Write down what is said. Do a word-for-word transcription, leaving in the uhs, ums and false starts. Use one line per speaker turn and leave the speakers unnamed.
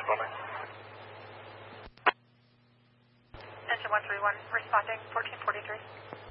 building.
Engine one three one, responding, fourteen forty-three.